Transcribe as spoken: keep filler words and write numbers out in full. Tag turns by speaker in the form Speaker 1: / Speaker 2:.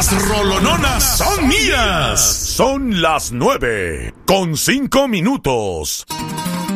Speaker 1: Las rolononas son mías. Son las nueve con cinco minutos.